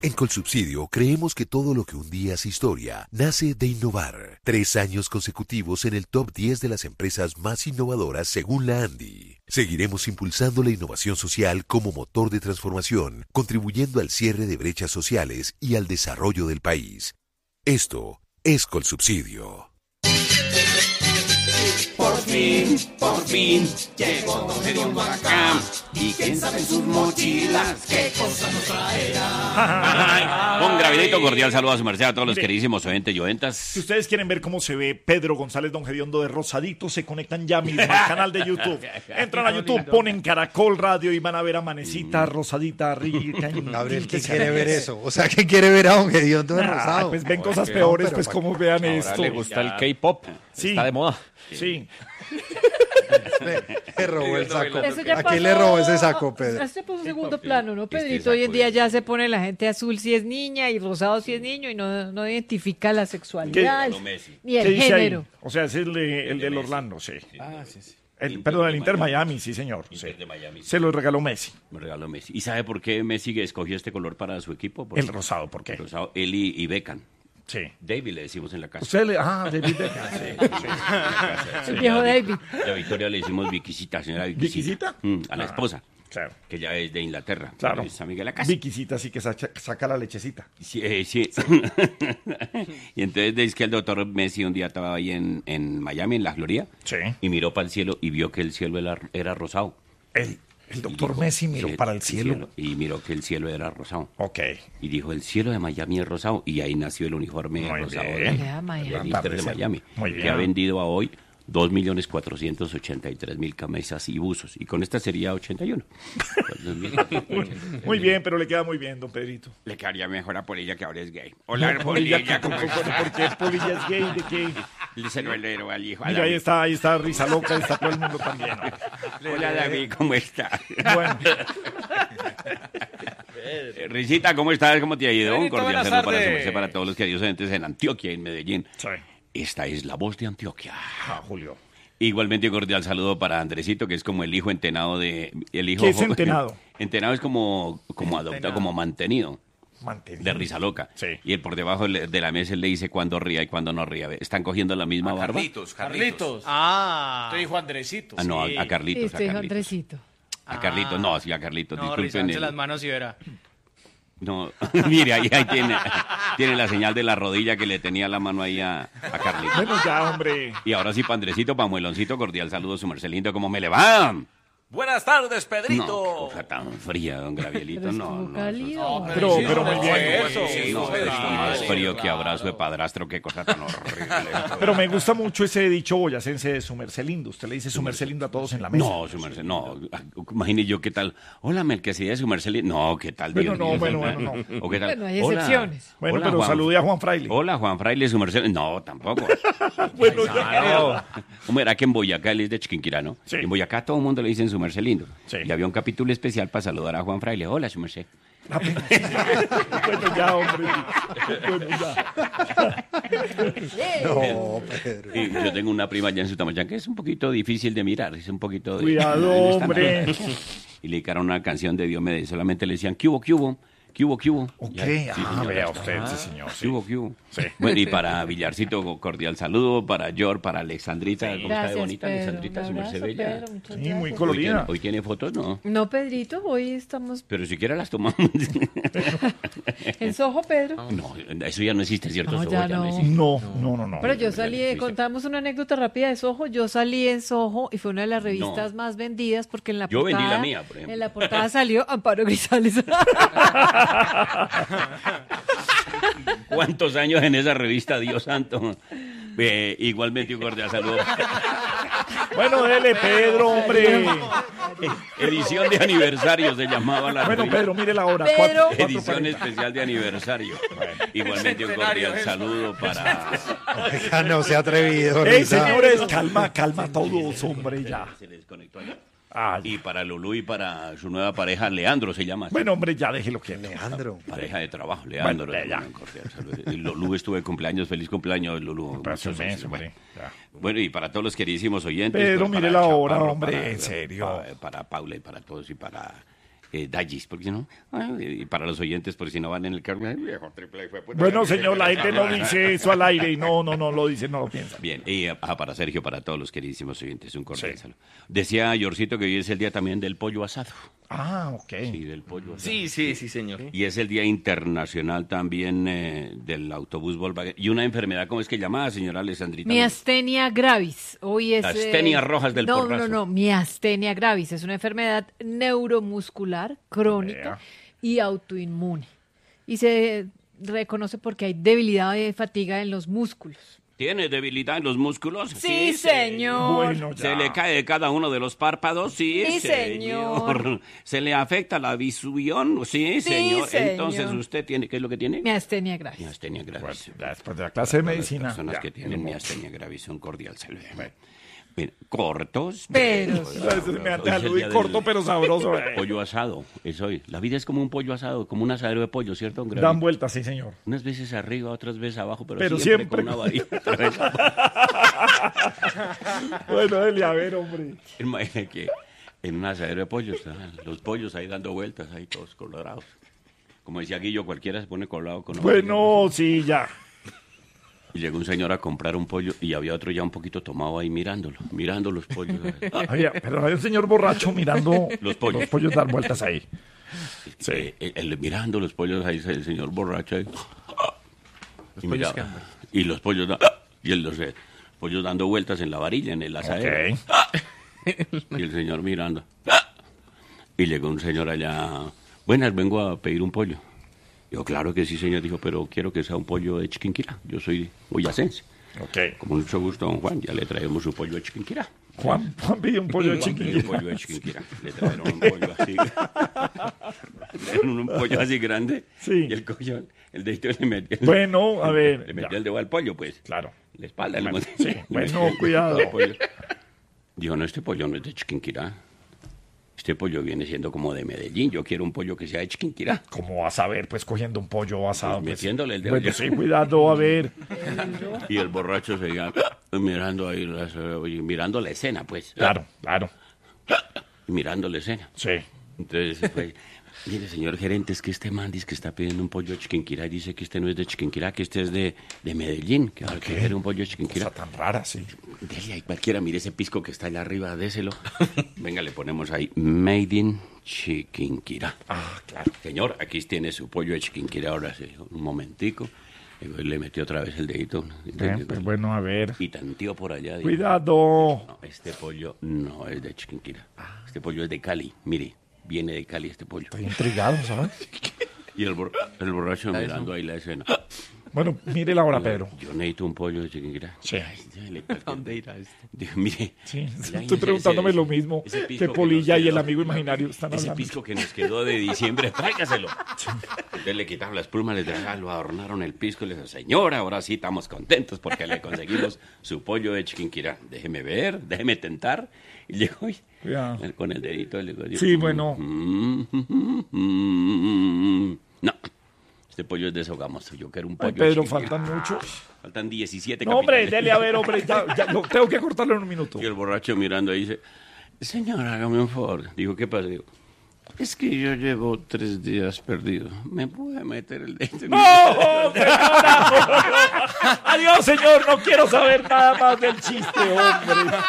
En Colsubsidio creemos que todo lo que un día hace historia nace de innovar. 3 años consecutivos en el top 10 de las empresas más innovadoras según la ANDI. Seguiremos impulsando la innovación social como motor de transformación, contribuyendo al cierre de brechas sociales y al desarrollo del país. Esto es Colsubsidio. Por fin, llegó Don Gediondo acá. Y quién sabe en sus mochilas qué cosa nos traerá. Con gravidito cordial saludo a su merced a todos los queridísimos oyentes y oyentas. Si ustedes quieren ver cómo se ve Pedro González Don Gediondo de rosadito, se conectan ya mismo al canal de YouTube. Entran a YouTube, ponen Caracol Radio y van a ver a Manecita rosadita rica. Gabriel, ¿quién quiere ver eso? O sea, ¿quién quiere ver a Don Gediondo de rosado? Pues ven cosas peores, pues como vean Ahora esto. le gusta el K-pop. Sí. Está de moda. Sí. Le robó el saco. Eso ya ¿A quién pasó. le robó ese saco, Pedro? Eso por un segundo plano, ¿no, Pedrito? Hoy en día ya se pone la gente azul si es niña y rosado si es niño y no identifica la sexualidad ni ¿Qué el dice ahí? género. O sea, es el del Orlando, sí. Ah, sí, sí. Perdón, el Inter Miami, sí, señor. Sí. Inter de Miami. Se lo regaló Messi. Me regaló Messi. ¿Y sabe por qué Messi escogió este color para su equipo? Porque El rosado, ¿por qué? el rosado, él y Beckham. Sí. David le decimos en la casa. Usted le... David Beckham. El viejo David. La Victoria le decimos Viquisita, señora Viquisita. ¿Viquisita? A la esposa, Claro. que ya es de Inglaterra. Claro. Es amiga de la casa. Viquisita sí que saca la lechecita. Sí. Y entonces dice que el doctor Messi un día estaba ahí en Miami, en la Gloria, Sí. y miró para el cielo y vio que el cielo era rosado. El doctor Dijo, Messi miró para el cielo. y miró que el cielo era rosado. Ok. Y dijo, el cielo de Miami es rosado. Y ahí nació el uniforme Muy rosado bien. Ya, Miami. del Inter de Miami. Muy Que bien. ha vendido a hoy 2.483.000 camisas y buzos. Y con esta sería 81. Muy bien, pero le queda muy bien, don Pedrito. Le quedaría mejor a Polilla, que ahora es gay. Hola, Polilla, Polilla, ¿cómo ¿por estás? qué Polilla es gay? ¿De qué? Se lo heredó al hijo. Mira, ahí está Risa Loca, está todo el mundo también. Hola, David, ¿cómo estás? Bueno, Risita, ¿cómo estás? ¿Cómo te ha ido? Un Benito, cordial buenas saludo para su tardes. merced, para todos los queridos oyentes en Antioquia y en Medellín. sí. Esta es la voz de Antioquia. Julio. Igualmente cordial saludo para Andresito, que es como el hijo entenado de... El hijo, ¿Qué es entenado? Entenado es como adoptado, como mantenido. Mantenido. De Risa Loca. Sí. Y él por debajo de la mesa él le dice cuándo ría y cuándo no ría. Están cogiendo la misma barba. Carlitos. Ah. Te dijo Andresito. Ah, no, Sí. a Carlitos. Este hijo a Carlitos. Andresito. A Carlitos, no, sí, a Carlitos. No, Disculpen. rizarse las manos y verá. No, mire, ahí tiene la señal de la rodilla que le tenía la mano ahí a Carlitos. Bueno, ya, hombre. Y ahora sí, Pandrecito, Pamueloncito, cordial saludo, su mercelindo, ¿cómo me le va? Buenas tardes, No, Pedrito. qué cosa tan fría, don Gravielito, Pero no, estuvo no. cálido. Pero muy bien. Eso, No, es más frío que abrazo de padrastro, qué cosa tan horrible. Pero me gusta mucho ese dicho boyacense de su merced lindo. Usted le dice su merced lindo a todos en la mesa. No, su merced, no. Imagine yo qué tal. Hola, Melquisedec, su merced lindo. No, qué tal. Bueno, Dios no, mío. bueno, no. ¿O qué tal? Bueno, hay Hola. excepciones. Bueno, Hola, pero Juan. salude a Juan Fraile. Hola, Juan Fraile, su merced. No, tampoco. Bueno, ya. ¿Cómo era que en Boyacá él es de Chiquinquirá, no? Sí. En Boyacá todo el mundo le dicen su merced lindo. Sí. Y había un capítulo especial para saludar a Juan Fraile. Hola, su merced. Bueno, ya, hombre. Bueno, ya. No, Pedro. Y yo tengo una prima allá en Sutamayán que es un poquito difícil de mirar, es un poquito de... Cuidado, no es tan- hombre. Y le dedicaron una canción de Diomedes, solamente le decían, ¿qué hubo, qué hubo? ¿Qué hubo, qué hubo? Ok, Ya, sí, ah, señor. vea usted, sí, señor. ¿Qué Sí. hubo, qué hubo? Sí. Bueno, y para Villarcito, cordial saludo, para George, para Alexandrita, ¿cómo está de Gracias, bonita Pedro. Alexandrita, Un su merced abrazo, bella? Pedro, muchas Sí, muy gracias. Hoy colorida. tiene fotos, ¿no? No, Pedrito, hoy estamos Pero siquiera las tomamos. en Soho, Pedro. No, eso ya no existe, ¿cierto? No, Eso ya ya no. existe. No. Pero yo ya salí, lo hiciste. contamos una anécdota rápida de Soho. Yo salí en Soho y fue una de las revistas más vendidas porque en la Yo portada. vendí la mía, por ejemplo. En la portada salió Amparo Grisales. ¿Cuántos años en esa revista, Dios santo? Igualmente un cordial saludo. Bueno, dele, Pedro, hombre. Edición de aniversario se llamaba la Bueno, revista. Pedro, mire la hora. Pedro. Edición especial de aniversario. Igualmente un cordial saludo para... Oiga, no se ha atrevido. Ey, Risa. señores, calma todos, hombre, ya. Se le desconectó allá. Ah, Y para Lulú y para su nueva pareja, Leandro se llama. así. bueno, hombre, ya déjelo que Alejandro. Pareja de trabajo, Leandro. Bueno, ya. Un cordial saludo. Y Lulú estuvo de cumpleaños, feliz cumpleaños, Lulú. Pues, Muchos años, hombre, ya. Bueno, y para todos los queridísimos oyentes. Pedro, pues, mire para la hora, Chaparro, hombre, para- en serio. Para Paula y para todos y para Dallis, porque si no, y para los oyentes, porque si no van en el carro, viejo triple fue, pues, Bueno, señor, la gente no dice eso al aire y no lo dice, no lo piensa. Bien, y para Sergio, para todos los queridísimos oyentes, un cordial saludo. Decía Yorcito que hoy es el día también del pollo asado. Ah, ok. Sí, del pollo asado. Sí, señor. Y es el día internacional también del autobús Volkswagen. Y una enfermedad, ¿cómo es que llamada, señora Alessandrita? Miastenia gravis. Hoy es... Astenias rojas del porrazo. No, miastenia gravis. Es una enfermedad neuromuscular, crónica y autoinmune. Y se reconoce porque hay debilidad y fatiga en los músculos. ¿Tiene debilidad en los músculos? Sí, señor. Bueno, ya. ¿Se le cae cada uno de los párpados? Sí, Sí, señor. ¿Se le afecta la visión? Sí, señor. Entonces usted tiene, ¿qué es lo que tiene? Miastenia gravis. Miastenia gravis. Ya después de la clase de medicina. Las personas ya, que tienen no. miastenia gravis son cordial saludo. Bien, cortos. Pero sabrosos. Ese me Hoy hace es el algo día corto del pero sabroso. pollo asado, es hoy. La vida es como un pollo asado, como un asadero de pollo, ¿cierto? Gravis? Dan vueltas, sí, señor. Unas veces arriba, otras veces abajo, Pero siempre siempre. con una varilla. Otra vez. Bueno, dele a ver, hombre. Imagínate que en un asadero de pollo están los pollos ahí dando vueltas, ahí todos colorados. Como decía Guillo, cualquiera se pone colorado con una Bueno, sí, ya. Y llegó un señor a comprar un pollo y había otro ya un poquito tomado ahí mirando los pollos. Pero hay un señor borracho mirando Los pollos. dar vueltas ahí. Sí. Mirando los pollos ahí, el señor borracho ahí. Y, pollos miraba, que andan. y los pollos los pollos dando vueltas en la varilla, en el asadero. Ok. Y el señor mirando. Y llegó un señor allá. Buenas, vengo a pedir un pollo. Yo, claro que sí, señor. Dijo, pero quiero que sea un pollo de Chiquinquirá. Yo soy boyacense. Ok. Con mucho gusto, don Juan. Ya le traemos su pollo de Chiquinquirá. Juan pidió un pollo de Juan pidió chiquillo. un pollo de Chiquinquirá. Le trajeron un pollo así. Le trajeron un pollo así grande. Sí. Y el collón, el dedito le metió. Bueno, a ver. Le metió ya. el dedo al pollo, pues. Claro. La espalda. le metió. Sí, Le bueno, metió el cuidado. dedo al pollo. Dijo, no, este pollo no es de Chiquinquirá. Este pollo viene siendo como de Medellín. Yo quiero un pollo que sea de Chiquinquirá. ¿Cómo vas a ver, pues, cogiendo un pollo asado? Pues, Pues, metiéndole el dedo. bueno, sí, cuidado, a ver. Y el borracho seguía mirando ahí, mirando la escena, pues. Claro. Mirando la escena. Sí. Entonces, pues, mire, señor gerente, es que este man dice que está pidiendo un pollo de Chiquinquirá y dice que este no es de Chiquinquirá, que este es de Medellín, que va a querer un pollo de Chiquinquirá. Cosa tan rara, sí. Dele ahí cualquiera, mire ese pisco que está allá arriba, déselo. Venga, le ponemos ahí, Made in Chiquinquirá. Ah, claro. Señor, aquí tiene su pollo de Chiquinquirá, ahora sí, un momentico. Y le metió otra vez el dedito. Pues bueno, a ver. Y tanteó por allá. dijo, Cuidado. no, este pollo no es de Chiquinquirá. Este pollo es de Cali. Mire, viene de Cali este pollo. Estoy intrigado, ¿sabes? Y el borracho mirando ahí la escena. Bueno, mire la hora, Pedro. Yo necesito un pollo de Chiquinquirá. Sí. ¿Dónde irá esto? Dijo, mire. Sí, ya estoy ese- preguntándome ese- lo mismo ese que pisco Polilla nos y el quedó- amigo imaginario están Ese hablando. pisco que nos quedó de diciembre, tráigaselo. Entonces le quitaron las plumas, lo adornaron el pisco y le dijo, señora, ahora sí estamos contentos porque le conseguimos su pollo de Chiquinquirá. Déjeme ver, déjeme tentar. Y llegó y, Cuidado. con el dedito le dijo, Sí, bueno. No, este pollo es deshogamoso. Yo quiero un pollo Ay, Pedro, de Chiquinquirá. faltan mucho. Faltan 17 No, hombre, capitanes. dele a ver, hombre. Ya, tengo que cortarlo en un minuto. Y el borracho mirando ahí dice, señor, hágame un favor. Digo, ¿qué pasa? Digo, es que yo llevo 3 días perdido. ¿Me puede meter el dedo? ¡No, señora! Adiós, señor. No quiero saber nada más del chiste, hombre.